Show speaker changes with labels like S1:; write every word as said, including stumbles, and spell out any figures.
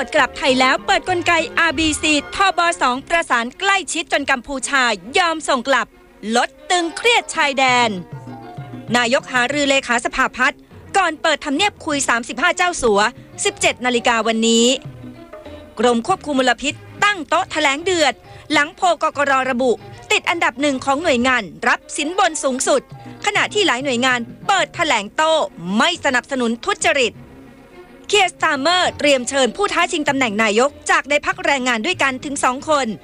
S1: ดกลับไทยแล้วเปิดกลไก อาร์ บี ซี ทบ สอง ประสานใกล้ชิดจนกัมพูชายอมส่งกลับลดตึงเครียดชายแดนนายกหารือเลขาสภาพัฒน์ก่อนเปิดทำเนียบคุยสามสิบห้าเจ้าสัว สิบเจ็ดนาฬิกาวันนี้กรมควบคุมมลพิษตั้งโต๊ะแถลงเดือดหลังโพลกกร.ระบุติดอันดับหนึ่งของหน่วยงานรับสินบนสูงสุดขณะที่หลายหน่วยงานเปิดแถลงโต้ไม่สนับสนุนทุจริตเคียร์ สตาร์เมอร์เตรียมเชิญผู้ท้าชิงตำแหน่งนายกจากในพรรคแรงงานด้วยกันถึงสองคน